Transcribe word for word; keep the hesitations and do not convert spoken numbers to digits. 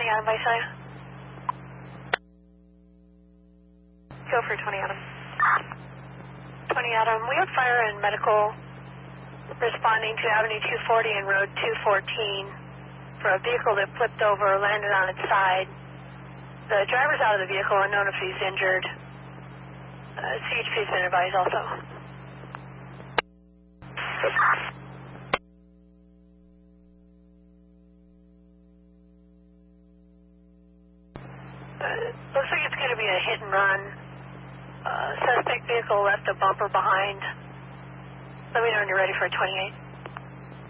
twenty Adam Visalia. Go for twenty Adam. twenty Adam, we have fire and medical responding to Avenue two forty and Road two fourteen for a vehicle that flipped over, landed on its side. The driver's out of the vehicle, unknown if he's injured. Uh, C H P has been advised also. Uh, looks like it's going to be a hit and run. Uh, suspect vehicle left a bumper behind. Let me know when you're ready for a twenty-eight.